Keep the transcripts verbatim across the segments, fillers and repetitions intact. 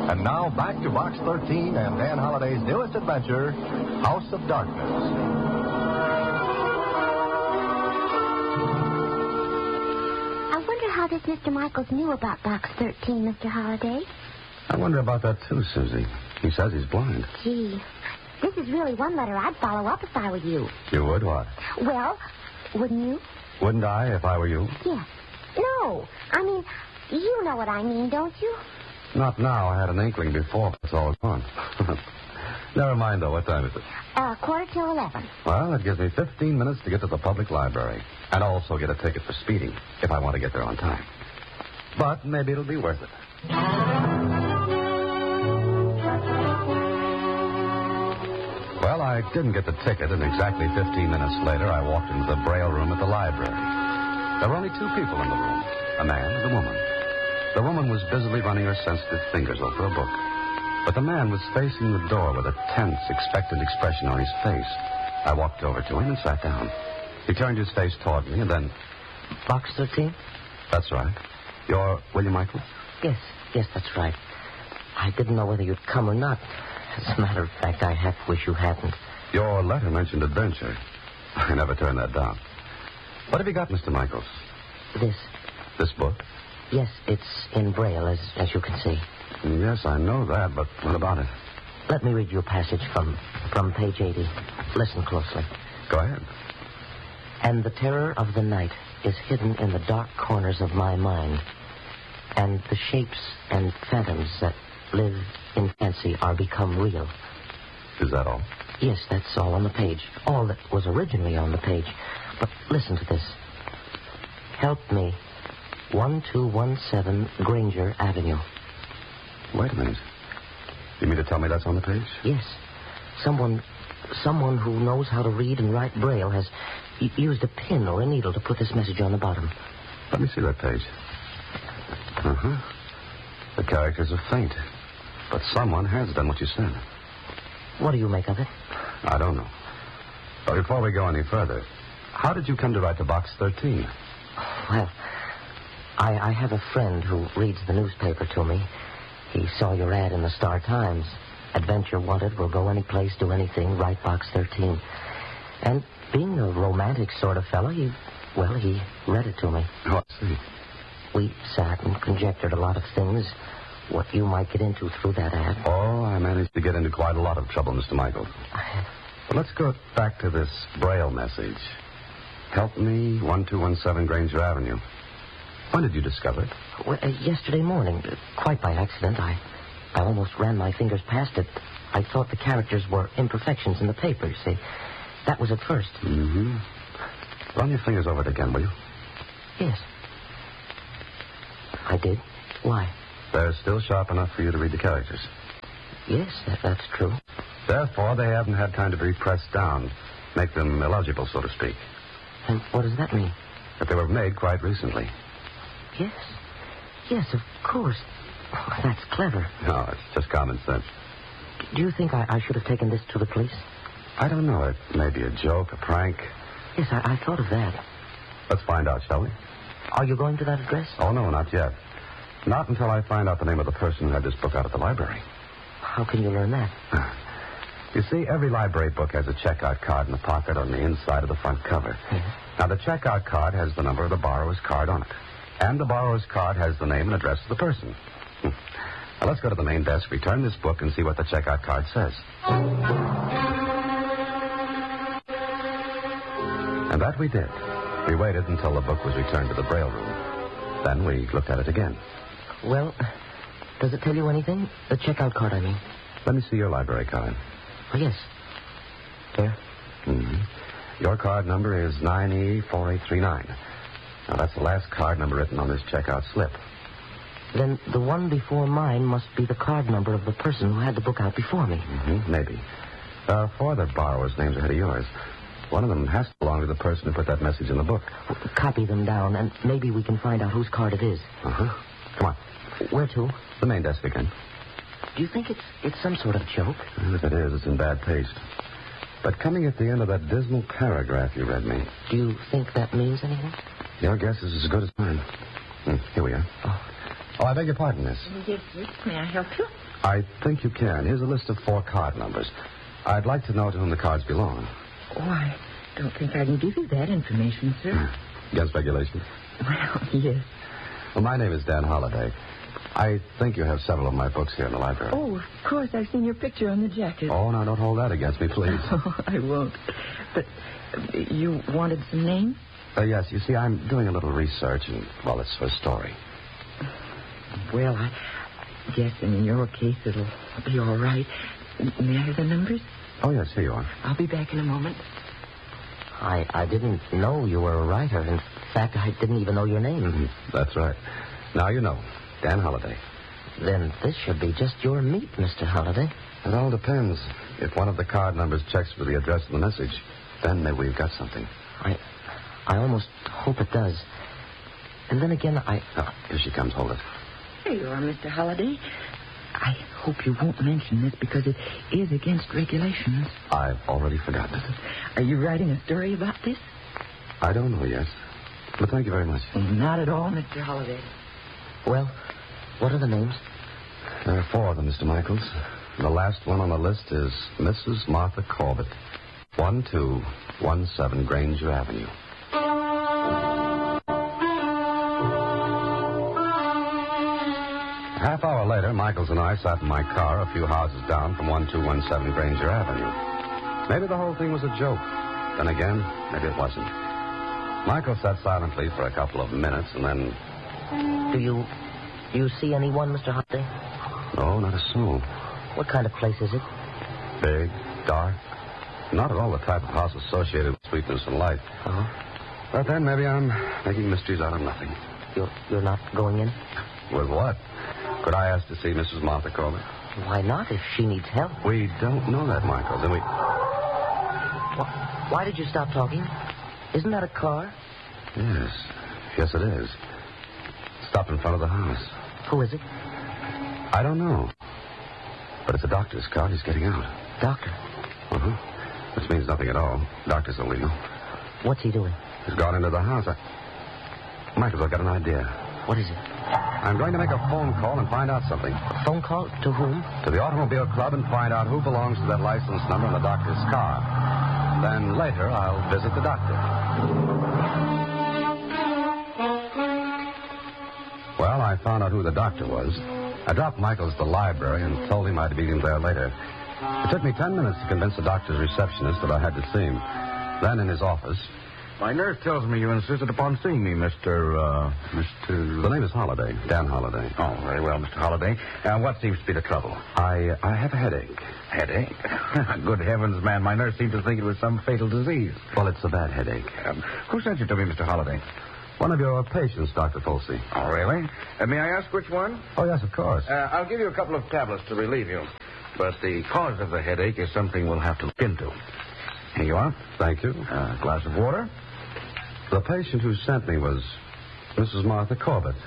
And now back to Box thirteen and Dan Holliday's newest adventure, House of Darkness. How does Mister Michaels knew about Box thirteen, Mister Holliday? I wonder about that, too, Susie. He says he's blind. Gee, this is really one letter I'd follow up if I were you. You would what? Well, wouldn't you? Wouldn't I if I were you? Yes. No. I mean, you know what I mean, don't you? Not now. I had an inkling before, but it's all gone. Never mind, though. What time is it? Uh, quarter till eleven. Well, it gives me fifteen minutes to get to the public library. And also get a ticket for speeding, if I want to get there on time. But maybe it'll be worth it. Well, I didn't get the ticket, and exactly fifteen minutes later, I walked into the Braille room at the library. There were only two people in the room, a man and a woman. The woman was busily running her sensitive fingers over a book. But the man was facing the door with a tense, expectant expression on his face. I walked over to him and sat down. He turned his face toward me and then... Box thirteen? That's right. You're William Michaels? Yes, yes, that's right. I didn't know whether you'd come or not. As a matter of fact, I half wish you hadn't. Your letter mentioned adventure. I never turned that down. What have you got, Mister Michaels? This. This book? Yes, it's in Braille, as, as you can see. Yes, I know that, but what about it? Let me read you a passage from, from page eighty. Listen closely. Go ahead. And the terror of the night is hidden in the dark corners of my mind. And the shapes and phantoms that live in fancy are become real. Is that all? Yes, that's all on the page. All that was originally on the page. But listen to this. Help me. one two one seven Granger Avenue. Wait a minute. You mean to tell me that's on the page? Yes. Someone... Someone who knows how to read and write Braille has y- used a pin or a needle to put this message on the bottom. Let me see that page. Uh-huh. The characters are faint. But someone has done what you said. What do you make of it? I don't know. But before we go any further, how did you come to write to Box thirteen? Well, I, I have a friend who reads the newspaper to me. He saw your ad in the Star Times. Adventure wanted, will go any place, do anything, write Box thirteen. And being a romantic sort of fellow, he, well, he read it to me. Oh, I see. We sat and conjectured a lot of things, what you might get into through that ad. Oh, I managed to get into quite a lot of trouble, Mister Michaels. But let's go back to this Braille message. Help me, one two one seven Granger Avenue. When did you discover it? Well, uh, yesterday morning, uh, quite by accident. I... I almost ran my fingers past it. I thought the characters were imperfections in the paper, you see. That was at first. Mm-hmm. Run your fingers over it again, will you? Yes. I did. Why? They're still sharp enough for you to read the characters. Yes, that, that's true. Therefore, they haven't had time to be pressed down, make them illegible, so to speak. And what does that mean? That they were made quite recently. Yes. Yes, of course. Oh, that's clever. No, it's just common sense. Do you think I, I should have taken this to the police? I don't know. It may be a joke, a prank. Yes, I, I thought of that. Let's find out, shall we? Are you going to that address? Oh, no, not yet. Not until I find out the name of the person who had this book out at the library. How can you learn that? You see, every library book has a checkout card in the pocket on the inside of the front cover. Yes. Now, the checkout card has the number of the borrower's card on it. And the borrower's card has the name and address of the person. Now, let's go to the main desk, return this book, and see what the checkout card says. And that we did. We waited until the book was returned to the Braille room. Then we looked at it again. Well, does it tell you anything? The checkout card, I mean. Let me see your library card. Oh, yes. There. Mm-hmm. Your card number is nine E four eight three nine. Now, that's the last card number written on this checkout slip. Then the one before mine must be the card number of the person who had the book out before me. Mm-hmm, maybe. There are four other borrowers' names ahead of yours. One of them has to belong to the person who put that message in the book. Well, copy them down, and maybe we can find out whose card it is. Uh-huh. Come on. Where to? The main desk again. Do you think it's it's some sort of joke? Well, if it is, it's in bad taste. But coming at the end of that dismal paragraph you read me... Do you think that means anything? Your guess is as good as mine. Hmm, here we are. Oh. Oh, I beg your pardon, miss. Yes, sir. May I help you? I think you can. Here's a list of four card numbers. I'd like to know to whom the cards belong. Oh, I don't think I can give you that information, sir. Against regulation? Well, yes. Well, my name is Dan Holliday. I think you have several of my books here in the library. Oh, of course. I've seen your picture on the jacket. Oh, now don't hold that against me, please. Oh, I won't. But uh, you wanted some names? Uh, yes, you see, I'm doing a little research, and, well, it's for a story. Well, I guess in your case it'll be all right. May I have the numbers? Oh, yes, here you are. I'll be back in a moment. I, I didn't know you were a writer. In fact, I didn't even know your name. Mm-hmm. That's right. Now you know. Dan Holliday. Then this should be just your meat, Mister Holliday. It all depends. If one of the card numbers checks for the address of the message, then maybe we've got something. I I almost hope it does. And then again, I... Oh, here she comes. Hold it. Here you are, Mister Holliday. I hope you won't mention this because it is against regulations. I've already forgotten it. Are you writing a story about this? I don't know yet. But thank you very much. Not at all, Mister Holliday. Well, what are the names? There are four of them, Mister Michaels. The last one on the list is Missus Martha Corbett, one two one seven Granger Avenue. A half hour later, Michaels and I sat in my car a few houses down from one two one seven Granger Avenue. Maybe the whole thing was a joke. Then again, maybe it wasn't. Michael sat silently for a couple of minutes, and then... Do you... Do you see anyone, Mister Holliday? No, not a soul. What kind of place is it? Big, dark. Not at all the type of house associated with sweetness and light. Uh-huh. But then maybe I'm making mysteries out of nothing. You're, you're not going in? With what? Could I ask to see Missus Martha Corbett? Why not, if she needs help? We don't know that, Michaels, and we... Why, why did you stop talking? Isn't that a car? Yes. Yes, it is. Stop in front of the house. Who is it? I don't know. But it's a doctor's car. He's getting out. Doctor? Uh-huh. Which means nothing at all. Doctors only know. What's he doing? He's gone into the house. I... Michaels, I've got an idea. What is it? I'm going to make a phone call and find out something. A phone call? To whom? To the Automobile Club and find out who belongs to that license number in the doctor's car. Then later, I'll visit the doctor. Well, I found out who the doctor was. I dropped Michaels to the library and told him I'd meet him there later. It took me ten minutes to convince the doctor's receptionist that I had to see him. Then in his office... My nurse tells me you insisted upon seeing me, Mister, uh, Mister... The name is Holliday, Dan Holliday. Oh, very well, Mister Holliday. Uh, what seems to be the trouble? I I have a headache. Headache? Good heavens, man. My nurse seemed to think it was some fatal disease. Well, it's a bad headache. Um, who sent you to me, Mister Holliday? One of your patients, Doctor Folsey. Oh, really? Uh, may I ask which one? Oh, yes, of course. Uh, I'll give you a couple of tablets to relieve you. But the cause of the headache is something we'll have to look into. Here you are. Thank you. A glass of water. The patient who sent me was Missus Martha Corbett.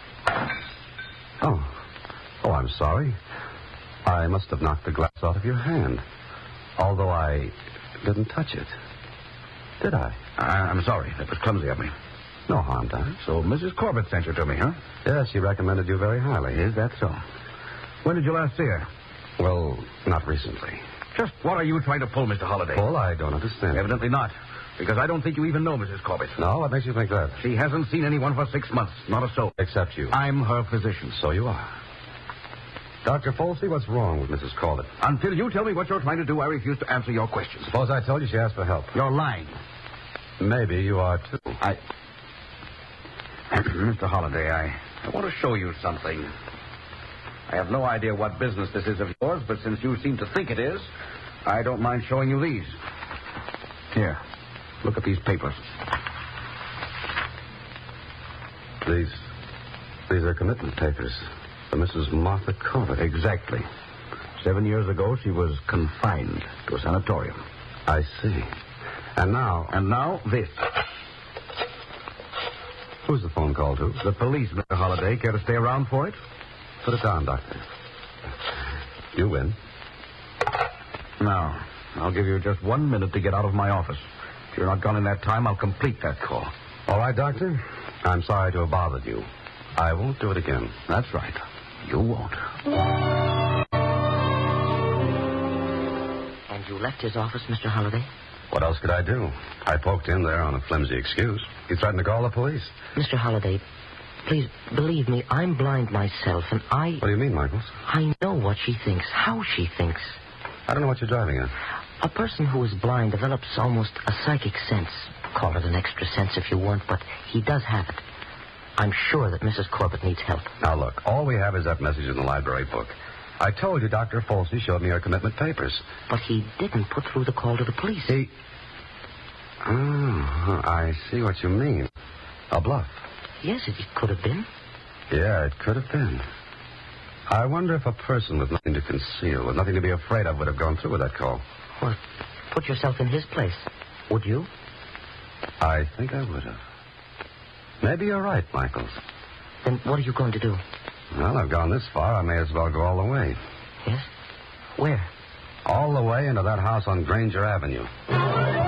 Oh. Oh, I'm sorry. I must have knocked the glass out of your hand. Although I didn't touch it. Did I? I- I'm sorry. That was clumsy of me. No harm done. So Missus Corbett sent you to me, huh? Yes, she recommended you very highly. Is that so? When did you last see her? Well, not recently. Just what are you trying to pull, Mister Holliday? Well, I don't understand. Evidently not. Because I don't think you even know Missus Corbett. No? What makes you think that? She hasn't seen anyone for six months. Not a soul. Except you. I'm her physician. So you are. Doctor Folsey, what's wrong with Missus Corbett? Until you tell me what you're trying to do, I refuse to answer your questions. Suppose I told you she asked for help. You're lying. Maybe you are, too. I... Mister Holliday, I, I want to show you something. I have no idea what business this is of yours, but since you seem to think it is, I don't mind showing you these. Here, look at these papers. These... These are commitment papers for Missus Martha Corbett. Exactly. Seven years ago, she was confined to a sanatorium. I see. And now... And now, this. Who's the phone call to? The police, Mister Holliday. Care to stay around for it? Put it down, Doctor. You win. Now, I'll give you just one minute to get out of my office. If you're not gone in that time, I'll complete that call. All right, Doctor. I'm sorry to have bothered you. I won't do it again. That's right. You won't. And you left his office, Mister Holliday? What else could I do? I poked in there on a flimsy excuse. He threatened to call the police. Mister Holliday, please believe me, I'm blind myself, and I... What do you mean, Michaels? I know what she thinks, how she thinks. I don't know what you're driving at. A person who is blind develops almost a psychic sense. Call it an extra sense if you want, but he does have it. I'm sure that Missus Corbett needs help. Now, look, all we have is that message in the library book. I told you Doctor Folsey showed me her commitment papers. But he didn't put through the call to the police. He... Oh, I see what you mean. A bluff. Yes, it could have been. Yeah, it could have been. I wonder if a person with nothing to conceal, with nothing to be afraid of, would have gone through with that call. Well, put yourself in his place. Would you? I think I would have. Maybe you're right, Michaels. Then what are you going to do? Well, I've gone this far. I may as well go all the way. Yes? Where? All the way into that house on Granger Avenue.